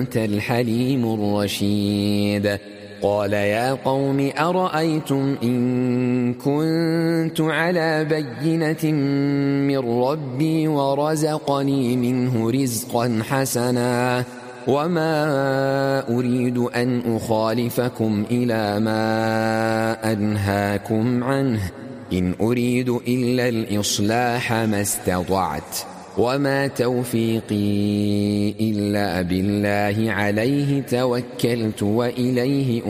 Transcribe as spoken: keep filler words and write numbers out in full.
وأنت الحليم الرشيد. قال يا قوم أرأيتم إن كنت على بينة من ربي ورزقني منه رزقا حسنا وما أريد أن أخالفكم إلى ما أنهاكم عنه إن أريد إلا الإصلاح ما استطعت وما توفيقي إلا بالله عليه توكلت وإليه